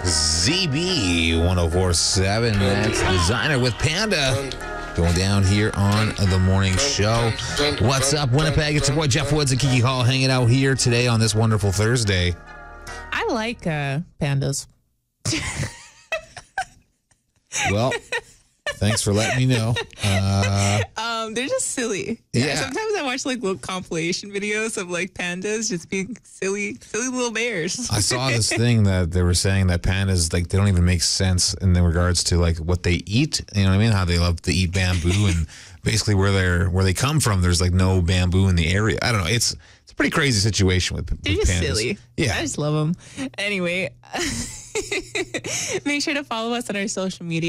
ZB 1047. That's Designer with Panda. Going down here on the morning show. What's up, Winnipeg? It's your boy Jeff Woods and Kiki Hall hanging out here today on this wonderful Thursday. I like pandas. Well, thanks for letting me know. They're just silly. Yeah. Sometimes I watch like little compilation videos of like pandas just being silly little bears. I saw this thing that they were saying that pandas, like, they don't even make sense in regards to like what they eat. You know what I mean? How they love to eat bamboo and basically where they come from, there's like no bamboo in the area. I don't know. It's a pretty crazy situation with They're just pandas. silly. Yeah. I just love them. Anyway, make sure to follow us on our social media.